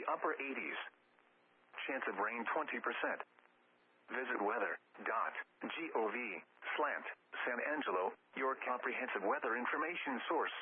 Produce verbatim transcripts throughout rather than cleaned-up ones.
the upper eighties. Chance of rain twenty percent. Visit weather dot gov slash San Angelo, your comprehensive weather information source.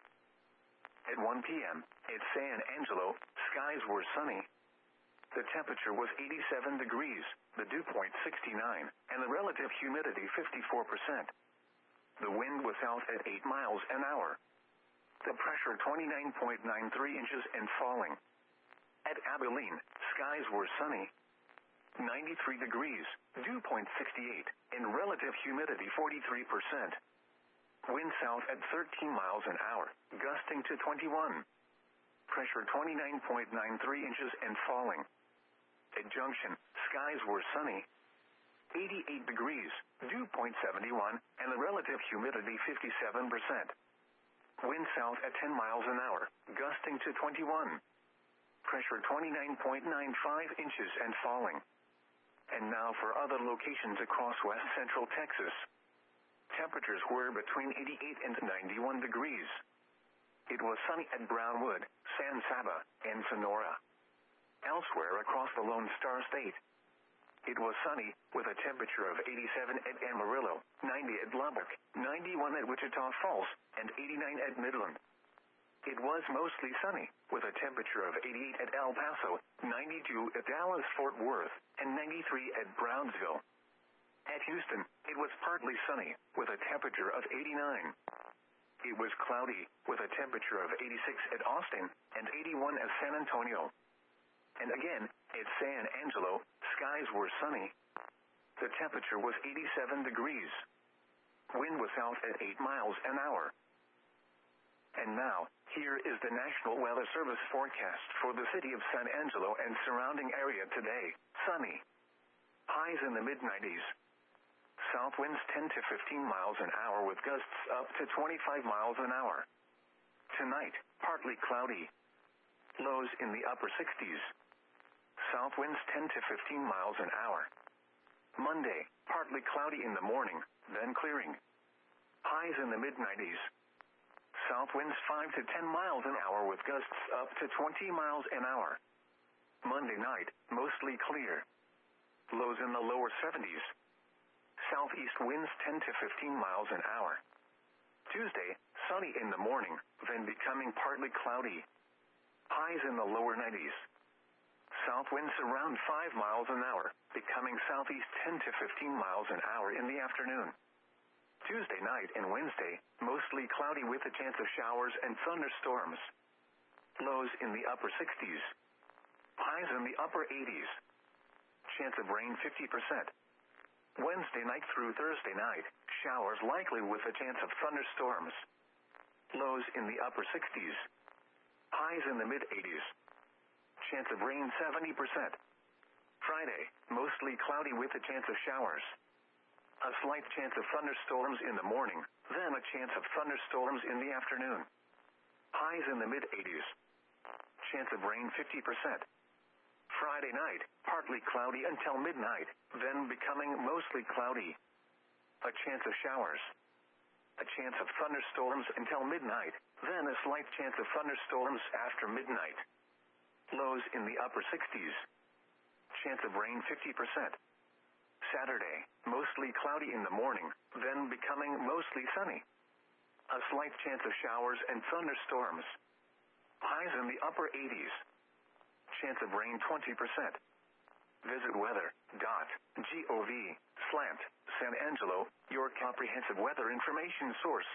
At one p.m. at San Angelo, skies were sunny. The temperature was eighty-seven degrees, the dew point sixty-nine, and the relative humidity fifty-four percent. The wind was south at eight miles an hour. The pressure twenty-nine point nine three inches and falling. At Abilene, skies were sunny. ninety-three degrees, dew point sixty-eight, and relative humidity forty-three percent. Wind south at thirteen miles an hour, gusting to twenty-one. Pressure twenty-nine point nine three inches and falling. At Junction, skies were sunny. eighty-eight degrees, dew point seventy-one, and the relative humidity fifty-seven percent. Wind south at ten miles an hour, gusting to twenty-one. Pressure twenty-nine point nine five inches and falling. And now for other locations across west central Texas. Temperatures were between eighty-eight and ninety-one degrees. It was sunny at Brownwood, San Saba, and Sonora. Elsewhere across the Lone Star State, it was sunny, with a temperature of eighty-seven at Amarillo, ninety at Lubbock, ninety-one at Wichita Falls, and eighty-nine at Midland. It was mostly sunny, with a temperature of eighty-eight at El Paso, ninety-two at Dallas-Fort Worth, and ninety-three at Brownsville. At Houston, it was partly sunny, with a temperature of eighty-nine. It was cloudy, with a temperature of eighty-six at Austin, and eighty-one at San Antonio. And again, at San Angelo, skies were sunny. The temperature was eighty-seven degrees. Wind was south at eight miles an hour. And now, here is the National Weather Service forecast for the city of San Angelo and surrounding area today. Sunny. Highs in the mid nineties. South winds ten to fifteen miles an hour with gusts up to twenty-five miles an hour. Tonight, partly cloudy. Lows in the upper sixties. South winds ten to fifteen miles an hour. Monday, partly cloudy in the morning, then clearing. Highs in the mid nineties. South winds five to ten miles an hour with gusts up to twenty miles an hour. Monday night, mostly clear. Lows in the lower seventies. Southeast winds ten to fifteen miles an hour. Tuesday, sunny in the morning, then becoming partly cloudy. Highs in the lower nineties. South winds around five miles an hour, becoming southeast ten to fifteen miles an hour in the afternoon. Tuesday night and Wednesday, mostly cloudy with a chance of showers and thunderstorms. Lows in the upper sixties. Highs in the upper eighties. Chance of rain fifty percent. Wednesday night through Thursday night, showers likely with a chance of thunderstorms. Lows in the upper sixties. Highs in the mid eighties. Chance of rain seventy percent. Friday, mostly cloudy with a chance of showers. A slight chance of thunderstorms in the morning, then a chance of thunderstorms in the afternoon. Highs in the mid eighties. Chance of rain fifty percent. Friday night, partly cloudy until midnight, then becoming mostly cloudy. A chance of showers. A chance of thunderstorms until midnight, then a slight chance of thunderstorms after midnight. Lows in the upper sixties. Chance of rain fifty percent. Saturday, mostly cloudy in the morning, then becoming mostly sunny. A slight chance of showers and thunderstorms. Highs in the upper eighties. Chance of rain twenty percent. Visit weather dot gov slash San Angelo, your comprehensive weather information source.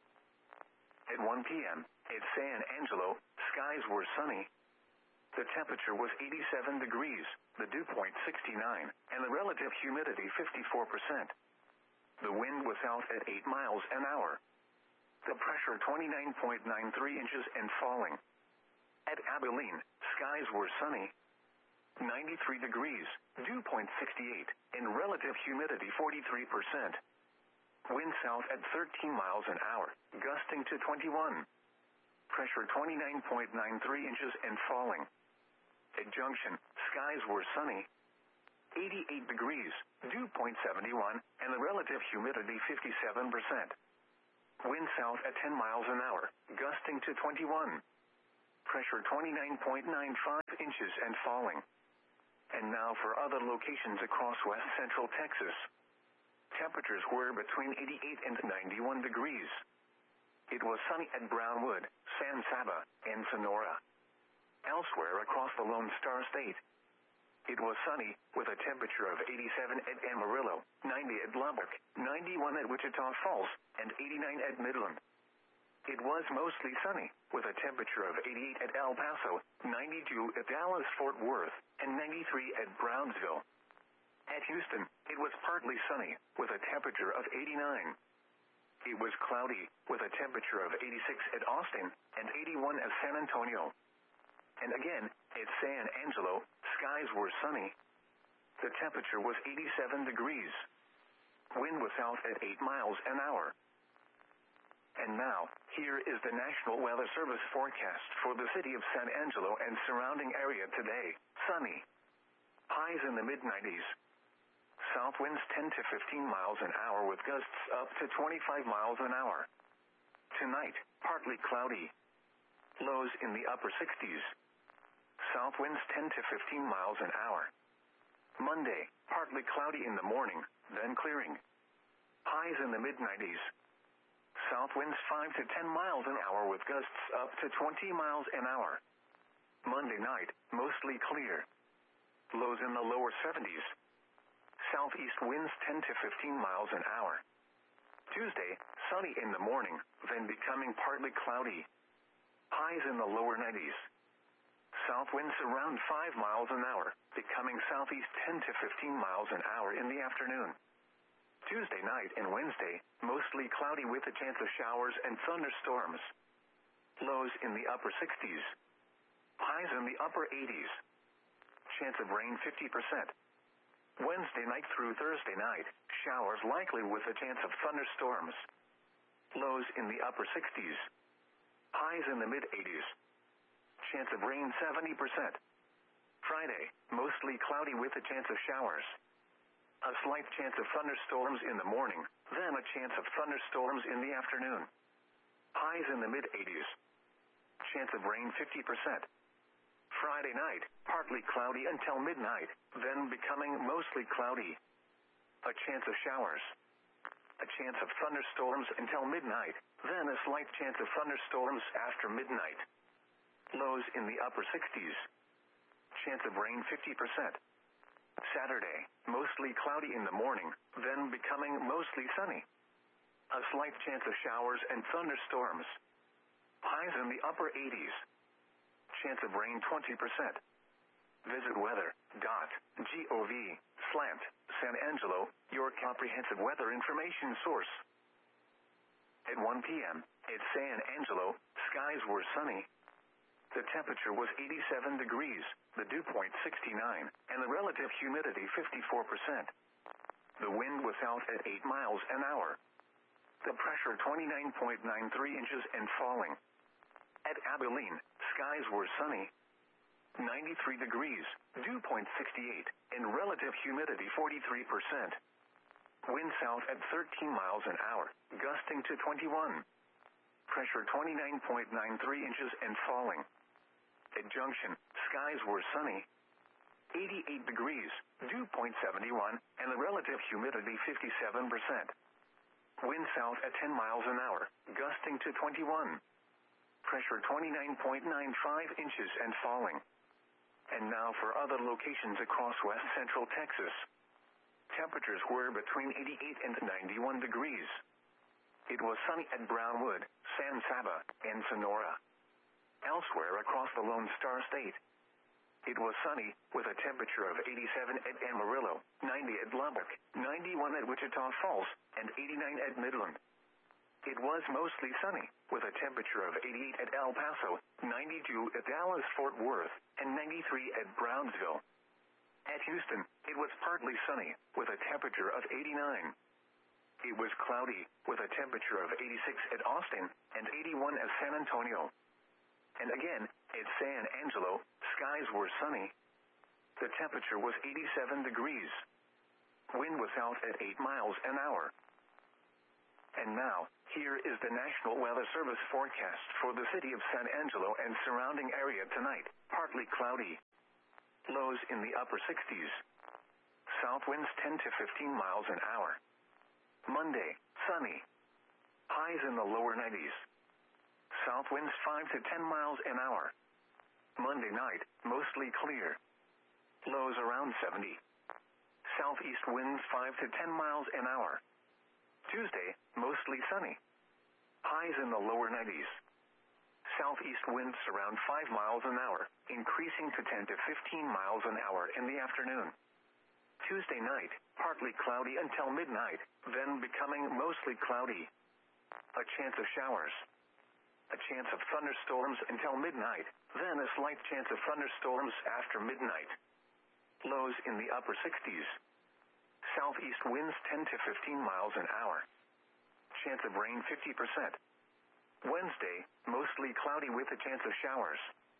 At one p.m. at San Angelo, skies were sunny. The temperature was eighty-seven degrees, the dew point sixty-nine, and the relative humidity fifty-four percent. The wind was south at eight miles an hour. The pressure twenty-nine point nine three inches and falling. At Abilene, skies were sunny. ninety-three degrees, dew point sixty-eight, and relative humidity forty-three percent. Wind south at thirteen miles an hour, gusting to twenty-one. Pressure twenty-nine point nine three inches and falling. At Junction, skies were sunny. eighty-eight degrees, dew point seventy-one, and the relative humidity fifty-seven percent. Wind south at ten miles an hour, gusting to twenty-one. Pressure twenty-nine point nine five inches and falling. And now for other locations across west central Texas. Temperatures were between eighty-eight and ninety-one degrees. It was sunny at Brownwood, San Saba, and Sonora. Elsewhere across the Lone Star State, it was sunny, with a temperature of eighty-seven at Amarillo, ninety at Lubbock, ninety-one at Wichita Falls, and eighty-nine at Midland. It was mostly sunny, with a temperature of eighty-eight at El Paso, ninety-two at Dallas-Fort Worth, and ninety-three at Brownsville. At Houston, it was partly sunny, with a temperature of eighty-nine. It was cloudy, with a temperature of eighty-six at Austin, and eighty-one at San Antonio. And again, at San Angelo, skies were sunny. The temperature was eighty-seven degrees. Wind was south at eight miles an hour. And now, here is the National Weather Service forecast for the city of San Angelo and surrounding area today. Sunny. Highs in the mid nineties. South winds ten to fifteen miles an hour with gusts up to twenty-five miles an hour. Tonight, partly cloudy. Lows in the upper sixties. South winds ten to fifteen miles an hour. Monday, partly cloudy in the morning, then clearing. Highs in the mid nineties. South winds five to ten miles an hour with gusts up to twenty miles an hour. Monday night, mostly clear. Lows in the lower seventies. Southeast winds ten to fifteen miles an hour. Tuesday, sunny in the morning, then becoming partly cloudy. Highs in the lower nineties. South winds around five miles an hour, becoming southeast ten to fifteen miles an hour in the afternoon. Tuesday night and Wednesday, mostly cloudy with a chance of showers and thunderstorms. Lows in the upper sixties. Highs in the upper eighties. Chance of rain fifty percent. Wednesday night through Thursday night, showers likely with a chance of thunderstorms. Lows in the upper sixties. Highs in the mid eighties. Chance of rain seventy percent. Friday, mostly cloudy with a chance of showers. A slight chance of thunderstorms in the morning, then a chance of thunderstorms in the afternoon. Highs in the mid eighties. Chance of rain fifty percent. Friday night, partly cloudy until midnight, then becoming mostly cloudy. A chance of showers. A chance of thunderstorms until midnight, then a slight chance of thunderstorms after midnight. Lows in the upper sixties. Chance of rain fifty percent. Saturday, mostly cloudy in the morning, then becoming mostly sunny. A slight chance of showers and thunderstorms. Highs in the upper eighties. Chance of rain twenty percent. Visit weather dot gov slash San Angelo, your comprehensive weather information source. At one p.m., at San Angelo, skies were sunny. The temperature was eighty-seven degrees, the dew point sixty-nine, and the relative humidity fifty-four percent. The wind was south at eight miles an hour. The pressure twenty-nine point nine three inches and falling. At Abilene, skies were sunny. ninety-three degrees, dew point sixty-eight, and relative humidity forty-three percent. Wind south at thirteen miles an hour, gusting to twenty-one. Pressure twenty-nine point nine three inches and falling. At Junction, skies were sunny. eighty-eight degrees, dew point seventy-one, and the relative humidity fifty-seven percent. Wind south at ten miles an hour, gusting to twenty-one. Pressure twenty-nine point nine five inches and falling. And now for other locations across west central Texas. Temperatures were between eighty-eight and ninety-one degrees. It was sunny at Brownwood, San Saba, and Sonora. Elsewhere across the Lone Star State, it was sunny, with a temperature of eighty-seven at Amarillo, ninety at Lubbock, ninety-one at Wichita Falls, and eighty-nine at Midland. It was mostly sunny, with a temperature of eighty-eight at El Paso, ninety-two at Dallas-Fort Worth, and ninety-three at Brownsville. At Houston, it was partly sunny, with a temperature of eighty-nine. It was cloudy, with a temperature of eighty-six at Austin, and eighty-one at San Antonio. And again, at San Angelo, skies were sunny. The temperature was eighty-seven degrees. Wind was south at eight miles an hour. And now, here is the National Weather Service forecast for the city of San Angelo and surrounding area tonight. Partly cloudy. Lows in the upper sixties. South winds ten to fifteen miles an hour. Monday, sunny. Highs in the lower nineties. South winds five to ten miles an hour. Monday night, mostly clear. Lows around seventy. Southeast winds five to ten miles an hour. Tuesday, mostly sunny. Highs in the lower nineties. Southeast winds around five miles an hour, increasing to ten to fifteen miles an hour in the afternoon. Tuesday night, partly cloudy until midnight, then becoming mostly cloudy. A chance of showers. A chance of thunderstorms until midnight, then a slight chance of thunderstorms after midnight. Lows in the upper sixties. Southeast winds ten to fifteen miles an hour. Chance of rain fifty percent. Wednesday, mostly cloudy with a chance of showers.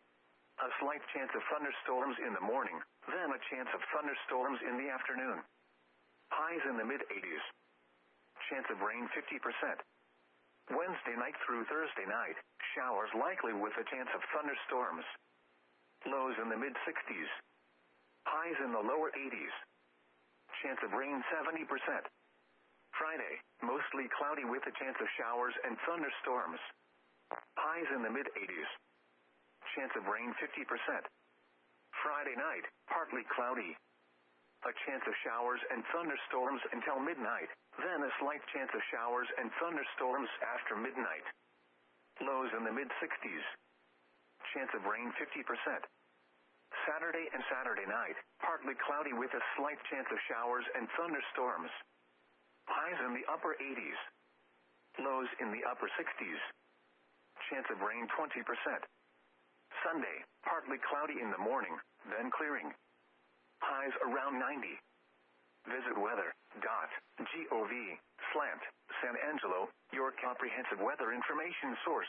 A slight chance of thunderstorms in the morning, then a chance of thunderstorms in the afternoon. Highs in the mid-eighties. Chance of rain fifty percent. Wednesday night through Thursday night, showers likely with a chance of thunderstorms. Lows in the mid-sixties. Highs in the lower eighties. Chance of rain seventy percent. Friday, mostly cloudy with a chance of showers and thunderstorms. Highs in the mid-eighties. Chance of rain fifty percent. Friday night, partly cloudy. A chance of showers and thunderstorms until midnight, then a slight chance of showers and thunderstorms after midnight. Lows in the mid-sixties. Chance of rain fifty percent. Saturday and Saturday night, partly cloudy with a slight chance of showers and thunderstorms. Highs in the upper eighties. Lows in the upper sixties. Chance of rain twenty percent. Sunday, partly cloudy in the morning, then clearing. Highs around ninety. Visit weather dot gov slant San Angelo, your comprehensive weather information source.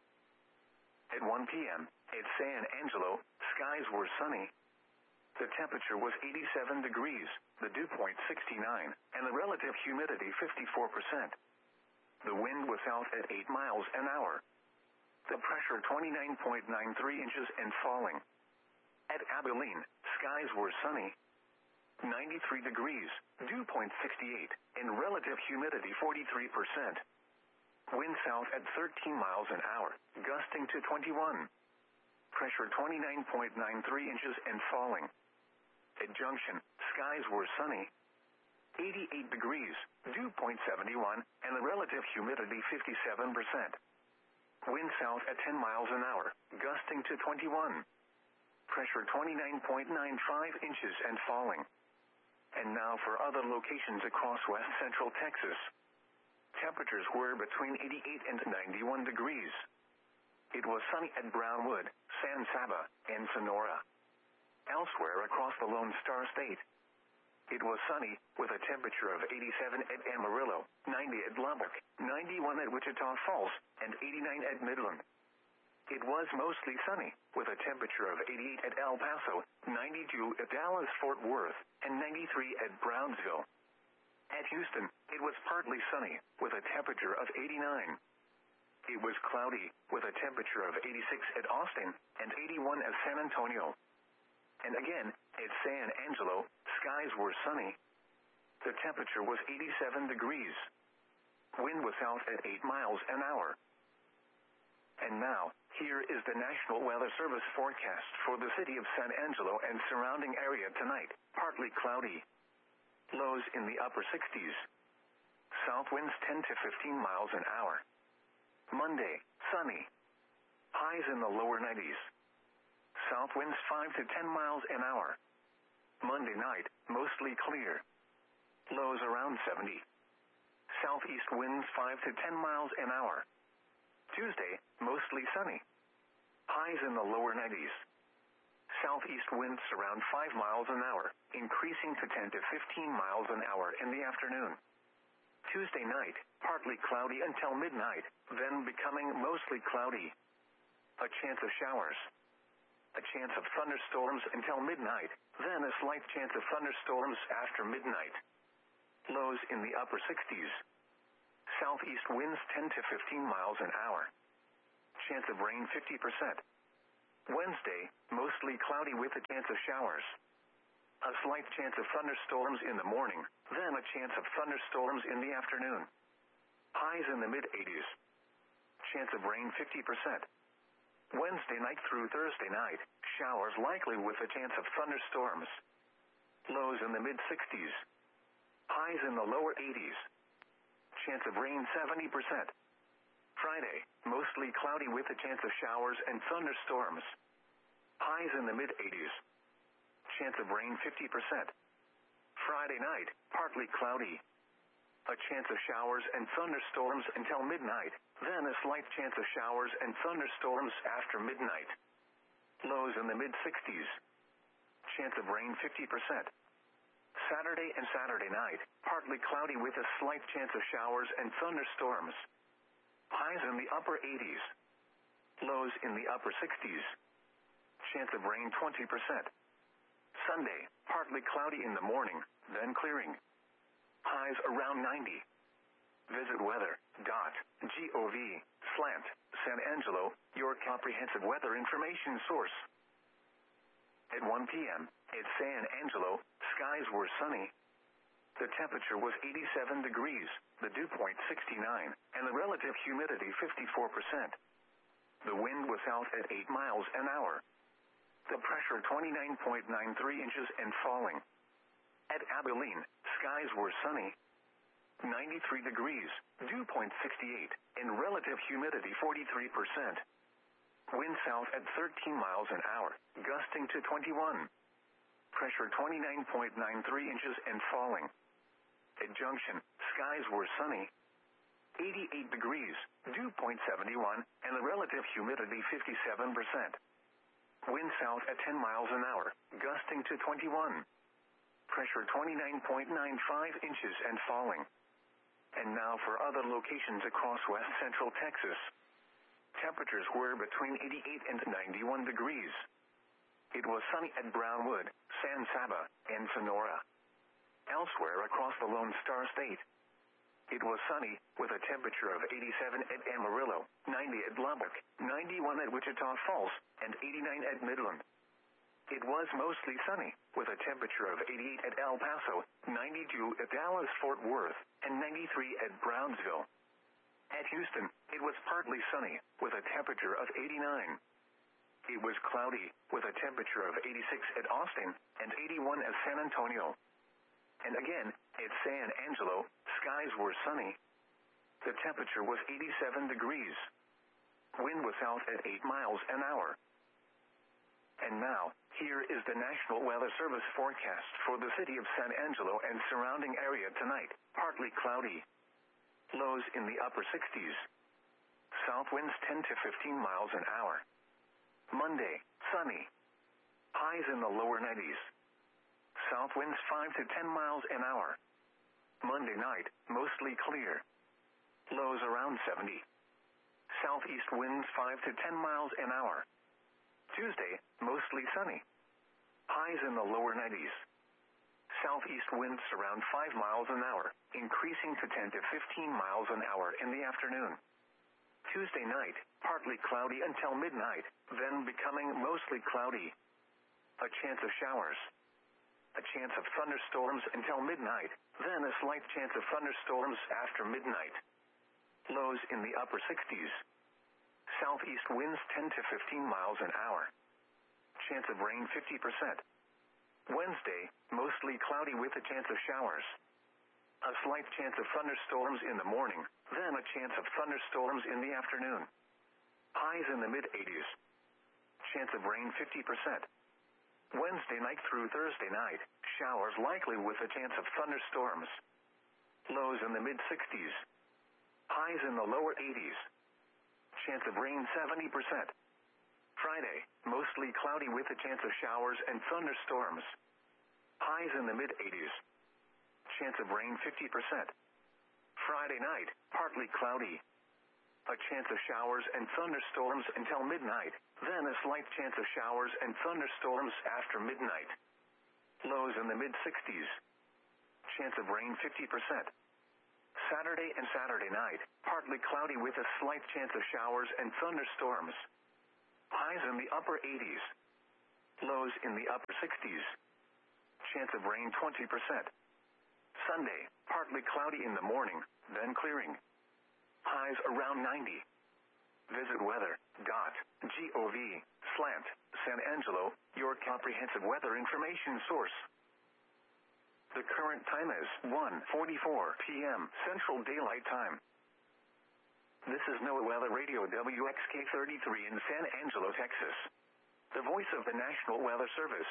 At one p.m., at San Angelo, skies were sunny. The temperature was eighty-seven degrees, the dew point sixty-nine, and the relative humidity fifty-four percent. The wind was south at eight miles an hour. The pressure twenty-nine point nine three inches and falling. At Abilene, skies were sunny. ninety-three degrees, dew point sixty-eight, and relative humidity forty-three percent. Wind south at thirteen miles an hour, gusting to twenty-one. Pressure twenty-nine point nine three inches and falling. At Junction, skies were sunny. eighty-eight degrees, dew point seventy-one, and the relative humidity fifty-seven percent. Wind south at ten miles an hour, gusting to twenty-one. Pressure twenty-nine point nine five inches and falling. And now for other locations across west central Texas. Temperatures were between eighty-eight and ninety-one degrees. It was sunny at Brownwood, San Saba, and Sonora. Elsewhere across the Lone Star State, it was sunny, with a temperature of eighty-seven at Amarillo, ninety at Lubbock, ninety-one at Wichita Falls, and eighty-nine at Midland. It was mostly sunny, with a temperature of eighty-eight at El Paso, ninety-two at Dallas-Fort Worth, and ninety-three at Brownsville. At Houston, it was partly sunny, with a temperature of eighty-nine. It was cloudy, with a temperature of eighty-six at Austin, and eighty-one at San Antonio. And again, at San Angelo, skies were sunny. The temperature was eighty-seven degrees. Wind was south at eight miles an hour. And now, here is the National Weather Service forecast for the city of San Angelo and surrounding area tonight. Partly cloudy. Lows in the upper sixties. South winds ten to fifteen miles an hour. Monday, sunny. Highs in the lower nineties. South winds five to ten miles an hour. Monday night, mostly clear. Lows around seventy. Southeast winds five to ten miles an hour. Tuesday, mostly sunny. Highs in the lower nineties. Southeast winds around five miles an hour, increasing to ten to fifteen miles an hour in the afternoon. Tuesday night, partly cloudy until midnight, then becoming mostly cloudy. A chance of showers. A chance of thunderstorms until midnight, then a slight chance of thunderstorms after midnight. Lows in the upper sixties. Southeast winds ten to fifteen miles an hour. Chance of rain fifty percent. Wednesday, mostly cloudy with a chance of showers. A slight chance of thunderstorms in the morning, then a chance of thunderstorms in the afternoon. Highs in the mid eighties. Chance of rain fifty percent. Wednesday night through Thursday night, showers likely with a chance of thunderstorms. Lows in the mid sixties. Highs in the lower eighties. Chance of rain seventy percent. Friday, mostly cloudy with a chance of showers and thunderstorms. Highs in the mid eighties. Chance of rain fifty percent. Friday night, partly cloudy. A chance of showers and thunderstorms until midnight, then a slight chance of showers and thunderstorms after midnight. Lows in the mid sixties. Chance of rain fifty percent. Saturday and Saturday night, partly cloudy with a slight chance of showers and thunderstorms. Highs in the upper eighties. Lows in the upper sixties. Chance of rain twenty percent. Sunday, partly cloudy in the morning, then clearing. Highs around ninety. Visit weather dot gov slash San Angelo, your comprehensive weather information source. At one p.m., at San Angelo, skies were sunny. The temperature was eighty-seven degrees, the dew point sixty-nine, and the relative humidity fifty-four percent. The wind was south at eight miles an hour. The pressure twenty-nine point nine three inches and falling. At Abilene, skies were sunny. ninety-three degrees, dew point sixty-eight, and relative humidity forty-three percent. Wind south at thirteen miles an hour, gusting to twenty-one. Pressure twenty-nine point nine three inches and falling. At Junction, skies were sunny. eighty-eight degrees, dew point seventy-one, and the relative humidity fifty-seven percent. Wind south at ten miles an hour, gusting to twenty-one. Pressure twenty-nine point nine five inches and falling. And now for other locations across west central Texas. Temperatures were between eighty-eight and ninety-one degrees. It was sunny at Brownwood, San Saba, and Sonora. Elsewhere across the Lone Star State, it was sunny, with a temperature of eighty-seven at Amarillo, ninety at Lubbock, ninety-one at Wichita Falls, and eighty-nine at Midland. It was mostly sunny, with a temperature of eighty-eight at El Paso, ninety-two at Dallas-Fort Worth, and ninety-three at Brownsville. At Houston, it was partly sunny, with a temperature of eighty-nine. It was cloudy, with a temperature of eighty-six at Austin, and eighty-one at San Antonio. And again, at San Angelo, skies were sunny. The temperature was eighty-seven degrees. Wind was south at eight miles an hour. And now, here is the National Weather Service forecast for the city of San Angelo and surrounding area tonight. Partly cloudy. Lows in the upper sixties. South winds ten to fifteen miles an hour. Monday, sunny. Highs in the lower nineties. South winds five to ten miles an hour. Monday night, mostly clear. Lows around seventy. Southeast winds five to ten miles an hour. Tuesday, mostly sunny. Highs in the lower nineties. Southeast winds around five miles an hour, increasing to ten to fifteen miles an hour in the afternoon. Tuesday night, partly cloudy until midnight, then becoming mostly cloudy. A chance of showers. A chance of thunderstorms until midnight, then a slight chance of thunderstorms after midnight. Lows in the upper sixties. Southeast winds ten to fifteen miles an hour. Chance of rain fifty percent. Wednesday, mostly cloudy with a chance of showers. A slight chance of thunderstorms in the morning, then a chance of thunderstorms in the afternoon. Highs in the mid eighties. Chance of rain fifty percent. Wednesday night through Thursday night, showers likely with a chance of thunderstorms. Lows in the mid sixties. Highs in the lower eighties. Chance of rain seventy percent. Friday, mostly cloudy with a chance of showers and thunderstorms. Highs in the mid eighties. Chance of rain fifty percent. Friday night, partly cloudy. A chance of showers and thunderstorms until midnight, then a slight chance of showers and thunderstorms after midnight. Lows in the mid sixties. Chance of rain fifty percent. Saturday and Saturday night, partly cloudy with a slight chance of showers and thunderstorms. Highs in the upper eighties. Lows in the upper sixties. Chance of rain twenty percent. Sunday, partly cloudy in the morning, then clearing. Highs around ninety. Visit weather.gov slant San Angelo, your comprehensive weather information source. The current time is one forty-four p m Central Daylight Time. This is NOAA Weather Radio W X K thirty-three in San Angelo, Texas. The voice of the National Weather Service.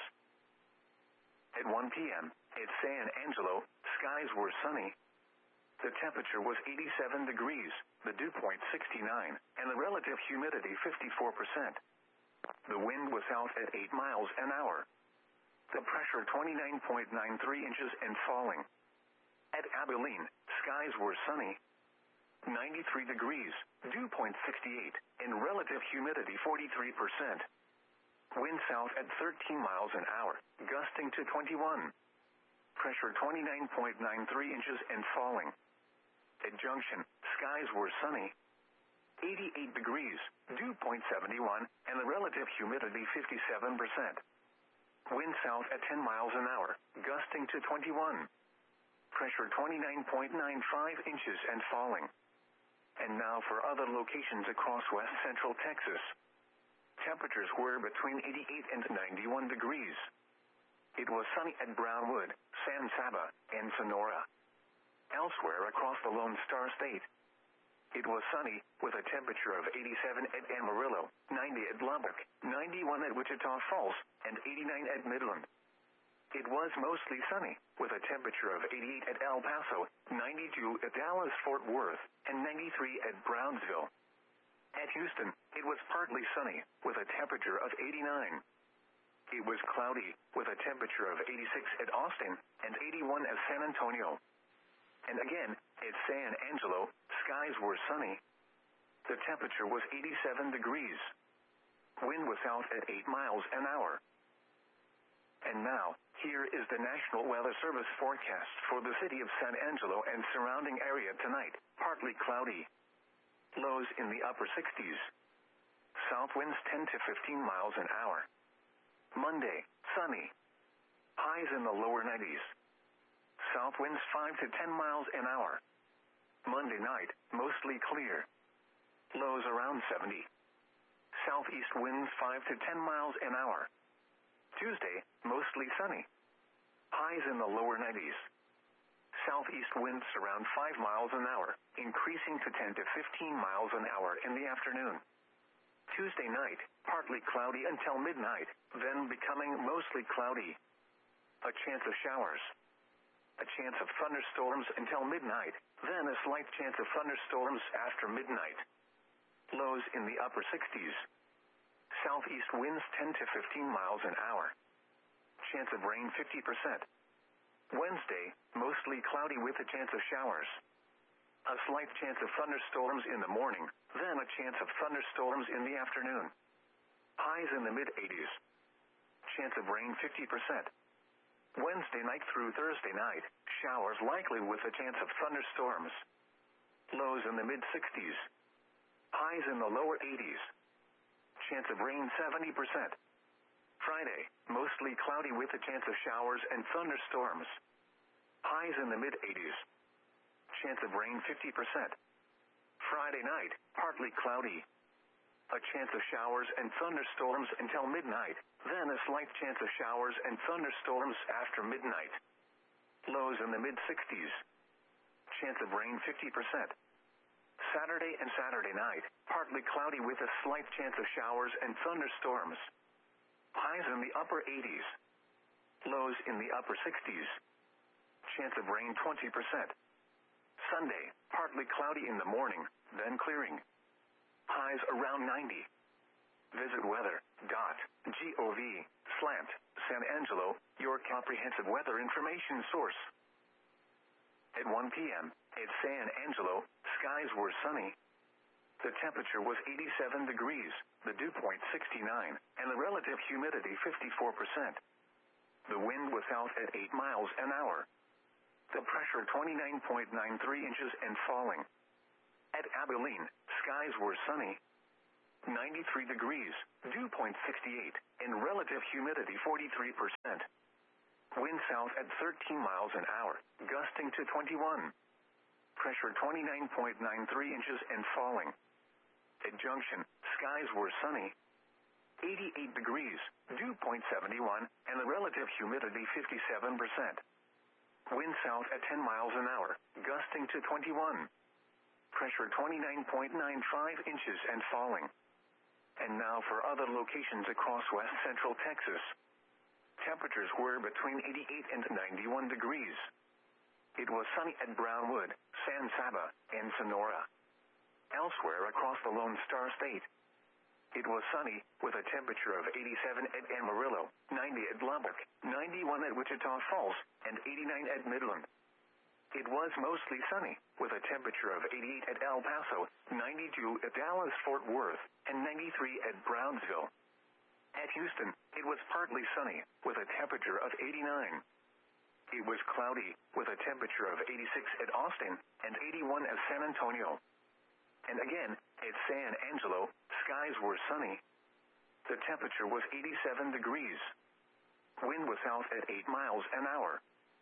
At one p m at San Angelo, skies were sunny. The temperature was eighty-seven degrees, the dew point sixty-nine, and the relative humidity fifty-four percent. The wind was south at eight miles an hour. The pressure twenty-nine point nine three inches and falling. At Abilene, skies were sunny. ninety-three degrees, dew point sixty-eight, and relative humidity forty-three percent. Wind south at thirteen miles an hour, gusting to twenty-one. Pressure twenty-nine point nine three inches and falling. At Junction, skies were sunny. eighty-eight degrees, dew point seventy-one, and the relative humidity fifty-seven percent. Wind south at ten miles an hour, gusting to twenty-one. Pressure twenty-nine point nine five inches and falling. And now for other locations across west central Texas. Temperatures were between eighty-eight and ninety-one degrees. It was sunny at Brownwood, San Saba, and Sonora. Elsewhere across the Lone Star State, it was sunny, with a temperature of eighty-seven at Amarillo, ninety at Lubbock, ninety-one at Wichita Falls, and eighty-nine at Midland. It was mostly sunny, with a temperature of eighty-eight at El Paso, ninety-two at Dallas-Fort Worth, and ninety-three at Brownsville. At Houston, it was partly sunny, with a temperature of eighty-nine. It was cloudy, with a temperature of eighty-six at Austin, and eighty-one at San Antonio. And again, at San Angelo, skies were sunny. The temperature was eighty-seven degrees. Wind was south at eight miles an hour. And now, here is the National Weather Service forecast for the city of San Angelo and surrounding area tonight. Partly cloudy. Lows in the upper sixties. South winds ten to fifteen miles an hour. Monday, sunny. Highs in the lower nineties. South winds five to ten miles an hour. Monday night, mostly clear. Lows around seventy. Southeast winds five to ten miles an hour. Tuesday, mostly sunny. Highs in the lower nineties. Southeast winds around five miles an hour, increasing to ten to fifteen miles an hour in the afternoon. Tuesday night, partly cloudy until midnight, then becoming mostly cloudy. A chance of showers. A chance of thunderstorms until midnight, then a slight chance of thunderstorms after midnight. Lows in the upper sixties. Southeast winds ten to fifteen miles an hour. Chance of rain fifty percent. Wednesday, mostly cloudy with a chance of showers. A slight chance of thunderstorms in the morning, then a chance of thunderstorms in the afternoon. Highs in the mid-eighties. Chance of rain fifty percent. Wednesday night through Thursday night, showers likely with a chance of thunderstorms. Lows in the mid-sixties. Highs in the lower eighties. Chance of rain seventy percent. Friday, mostly cloudy with a chance of showers and thunderstorms. Highs in the mid-eighties. Chance of rain fifty percent. Friday night, partly cloudy. A chance of showers and thunderstorms until midnight, then a slight chance of showers and thunderstorms after midnight. Lows in the mid-sixties. Chance of rain fifty percent. Saturday and Saturday night, partly cloudy with a slight chance of showers and thunderstorms. Highs in the upper eighties. Lows in the upper sixties. Chance of rain twenty percent. Sunday, partly cloudy in the morning, then clearing. Highs around ninety. Visit weather.gov slant San Angelo, your comprehensive weather information source. At one p m at San Angelo, skies were sunny. The temperature was eighty-seven degrees, the dew point sixty-nine, and the relative humidity fifty-four percent. The wind was south at eight miles an hour. The pressure twenty-nine point nine three inches and falling. At Abilene, skies were sunny. ninety-three degrees, dew point six eight, and relative humidity forty-three percent. Wind south at thirteen miles an hour, gusting to twenty-one. Pressure twenty-nine point nine three inches and falling. At Junction, skies were sunny. eighty-eight degrees, dew point seven one, and the relative humidity fifty-seven percent. Wind south at ten miles an hour, gusting to twenty-one. Pressure twenty-nine point nine five inches and falling. And now for other locations across west central Texas. Temperatures were between eighty-eight and ninety-one degrees. It was sunny at Brownwood, San Saba, and Sonora. Elsewhere across the Lone Star State, it was sunny, with a temperature of eighty-seven at Amarillo, ninety at Lubbock, ninety-one at Wichita Falls, and eighty-nine at Midland. It was mostly sunny, with a temperature of eighty-eight at El Paso, ninety-two at Dallas-Fort Worth, and ninety-three at Brownsville. At Houston, it was partly sunny, with a temperature of eighty-nine. It was cloudy, with a temperature of eighty-six at Austin, and eighty-one at San Antonio. And again, at San Angelo, skies were sunny. The temperature was eighty-seven degrees. Wind was south at eight miles an hour.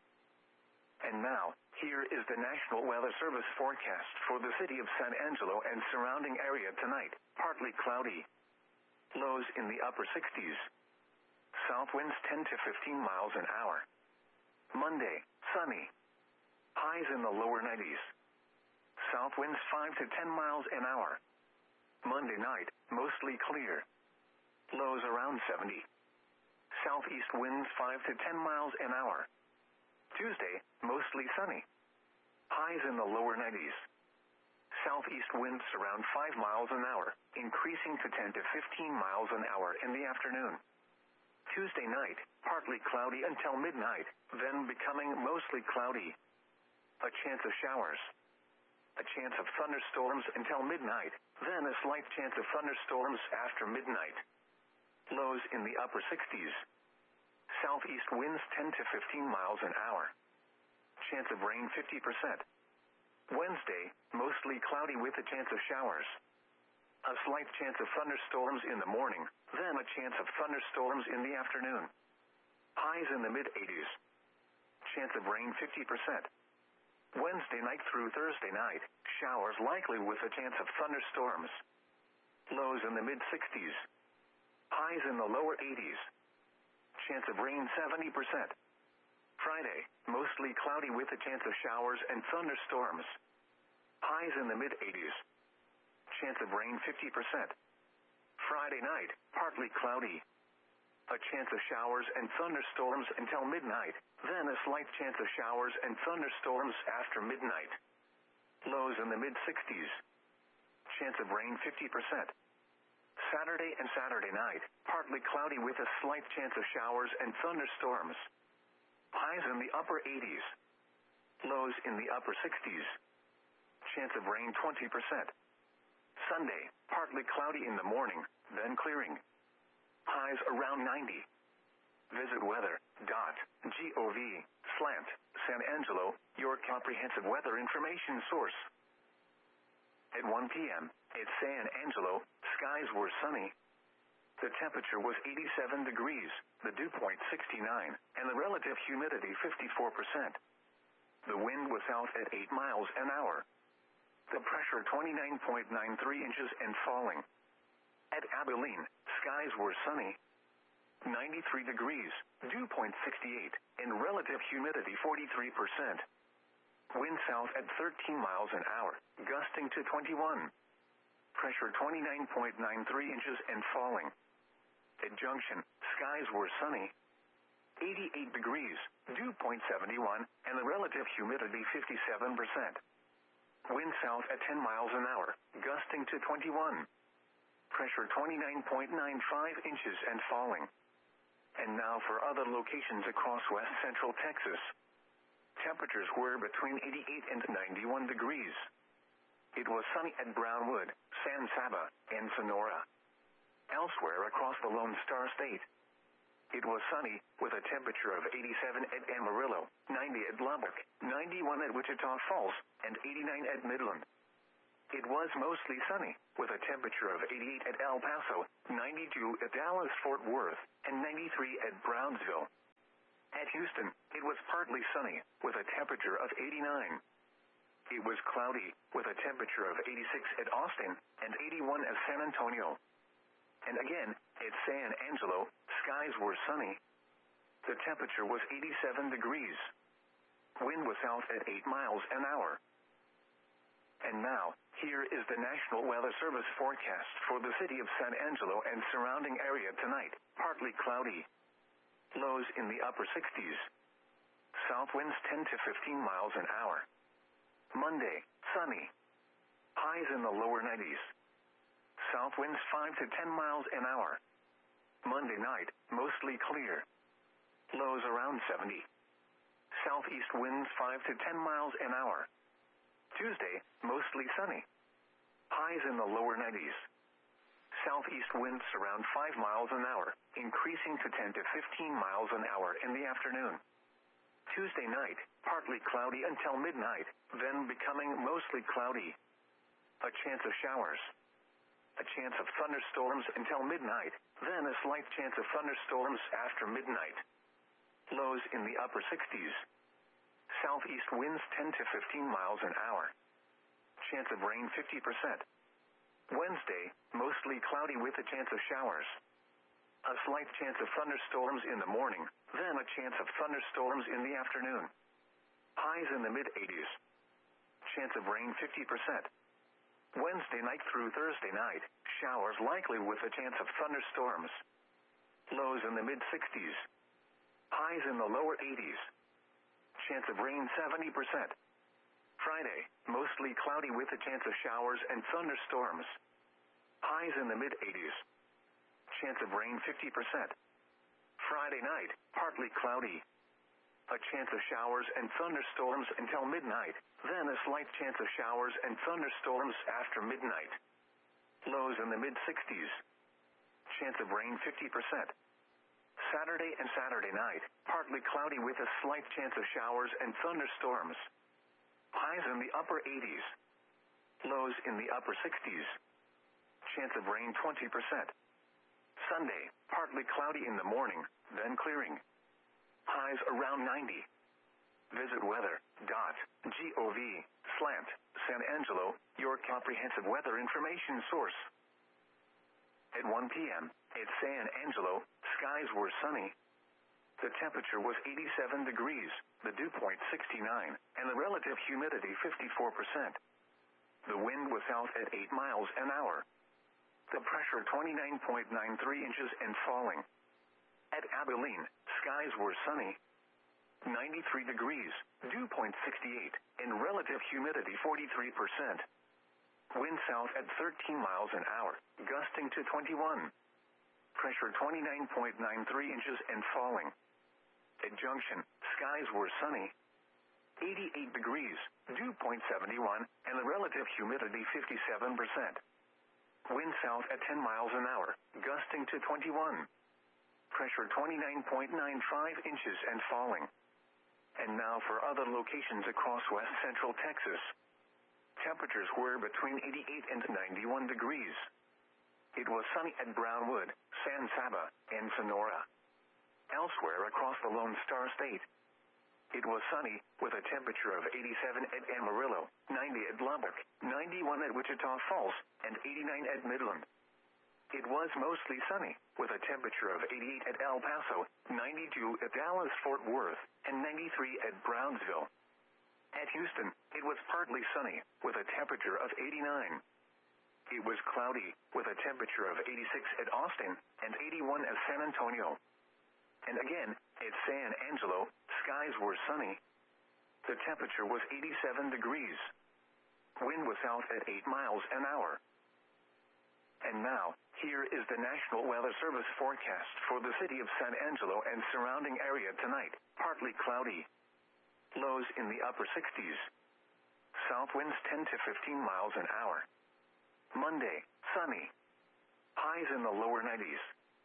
And now, here is the National Weather Service forecast for the city of San Angelo and surrounding area tonight. Partly cloudy. Lows in the upper sixties. South winds ten to fifteen miles an hour. Monday, sunny. Highs in the lower nineties. South winds five to ten miles an hour. Monday night, mostly clear. Lows around seventy. Southeast winds five to ten miles an hour. Tuesday, mostly sunny. Highs in the lower nineties. Southeast winds around five miles an hour, increasing to ten to fifteen miles an hour in the afternoon. Tuesday night, partly cloudy until midnight, then becoming mostly cloudy. A chance of showers. A chance of thunderstorms until midnight, then a slight chance of thunderstorms after midnight. Lows in the upper sixties. Southeast winds ten to fifteen miles an hour. Chance of rain fifty percent. Wednesday, mostly cloudy with a chance of showers. A slight chance of thunderstorms in the morning, then a chance of thunderstorms in the afternoon. Highs in the mid-eighties. Chance of rain fifty percent. Wednesday night through Thursday night, showers likely with a chance of thunderstorms. Lows in the mid-sixties. Highs in the lower eighties. Chance of rain seventy percent. Friday, mostly cloudy with a chance of showers and thunderstorms. Highs in the mid-eighties. Chance of rain fifty percent. Friday night, partly cloudy. A chance of showers and thunderstorms until midnight, then a slight chance of showers and thunderstorms after midnight. Lows in the mid-sixties. Chance of rain fifty percent. Saturday and Saturday night, partly cloudy with a slight chance of showers and thunderstorms. Highs in the upper eighties. Lows in the upper sixties. Chance of rain twenty percent. Sunday, partly cloudy in the morning, then clearing. Highs around ninety. Visit weather dot gov slash San Angelo, your comprehensive weather information source. At one p.m., at San Angelo, skies were sunny. The temperature was eighty-seven degrees, the dew point sixty-nine, and the relative humidity fifty-four percent. The wind was south at eight miles an hour. The pressure twenty-nine point nine three inches and falling. At Abilene, skies were sunny. ninety-three degrees, dew point sixty-eight, and relative humidity forty-three percent. Wind south at thirteen miles an hour, gusting to twenty-one. Pressure twenty-nine point nine three inches and falling. At Junction, skies were sunny. eighty-eight degrees, dew point seven one, and the relative humidity fifty-seven percent. Wind south at ten miles an hour, gusting to twenty-one. Pressure twenty-nine point nine five inches and falling. And now for other locations across west central Texas. Temperatures were between eighty-eight and ninety-one degrees. It was sunny at Brownwood, San Saba, and Sonora. Elsewhere across the Lone Star State, It was sunny, with a temperature of eighty-seven at Amarillo, ninety at Lubbock, ninety-one at Wichita Falls, and eighty-nine at Midland. It was mostly sunny, with a temperature of eighty-eight at El Paso, ninety-two at Dallas-Fort Worth, and ninety-three at Brownsville. At Houston, it was partly sunny, with a temperature of eighty-nine. It was cloudy, with a temperature of eighty-six at Austin, and eighty-one at San Antonio. And again, at San Angelo, skies were sunny. The temperature was eighty-seven degrees. Wind was south at eight miles an hour. And now, here is the National Weather Service forecast for the city of San Angelo and surrounding area tonight. Partly cloudy. Lows in the upper sixties. South winds ten to fifteen miles an hour. Monday, sunny. Highs in the lower nineties. South winds five to ten miles an hour. Monday night, mostly clear. Lows around seventy. Southeast winds five to ten miles an hour. Tuesday, mostly sunny. Highs in the lower nineties. Southeast winds around five miles an hour, increasing to ten to fifteen miles an hour in the afternoon. Tuesday night, partly cloudy until midnight, then becoming mostly cloudy. A chance of showers. A chance of thunderstorms until midnight, then a slight chance of thunderstorms after midnight. Lows in the upper sixties. Southeast winds ten to fifteen miles an hour. Chance of rain fifty percent. Wednesday, mostly cloudy with a chance of showers. A slight chance of thunderstorms in the morning, then a chance of thunderstorms in the afternoon. Highs in the mid-eighties. Chance of rain fifty percent. Wednesday night through Thursday night, showers likely with a chance of thunderstorms. Lows in the mid-sixties. Highs in the lower eighties. Chance of rain seventy percent. Friday, mostly cloudy with a chance of showers and thunderstorms. Highs in the mid-eighties. Chance of rain fifty percent. Friday night, partly cloudy. A chance of showers and thunderstorms until midnight, then a slight chance of showers and thunderstorms after midnight. Lows in the mid-sixties. Chance of rain fifty percent. Saturday and Saturday night, partly cloudy with a slight chance of showers and thunderstorms. Highs in the upper eighties. Lows in the upper sixties. Chance of rain twenty percent. Sunday, partly cloudy in the morning, then clearing. Highs around ninety. Visit weather dot gov slash San Angelo, your comprehensive weather information source. At one p.m., at San Angelo, skies were sunny. The temperature was eighty-seven degrees, the dew point sixty-nine, and the relative humidity fifty-four percent. The wind was south at eight miles an hour. The pressure twenty-nine point nine three inches and falling. At Abilene, skies were sunny. ninety-three degrees, dew point sixty-eight, and relative humidity forty-three percent. Wind south at thirteen miles an hour, gusting to twenty-one. Pressure twenty-nine point nine three inches and falling. At Junction, skies were sunny. eighty-eight degrees, dew point seventy-one, and the relative humidity fifty-seven percent. Wind south at ten miles an hour, gusting to twenty-one. Pressure twenty-nine point nine five inches and falling. And now for other locations across west central Texas. Temperatures were between eighty-eight and ninety-one degrees. It was sunny at Brownwood, San Saba, and Sonora. Elsewhere across the Lone Star State, it was sunny, with a temperature of eighty-seven at Amarillo, ninety at Lubbock, ninety-one at Wichita Falls, and eighty-nine at Midland. It was mostly sunny, with a temperature of eighty-eight at El Paso, ninety-two at Dallas-Fort Worth, and ninety-three at Brownsville. At Houston, it was partly sunny, with a temperature of eighty-nine. It was cloudy, with a temperature of eighty-six at Austin, and eighty-one at San Antonio. And again, at San Angelo, skies were sunny. The temperature was eighty-seven degrees. Wind was south at eight miles an hour. And now, here is the National Weather Service forecast for the city of San Angelo and surrounding area tonight. Partly cloudy. Lows in the upper sixties. South winds ten to fifteen miles an hour. Monday, sunny. Highs in the lower nineties.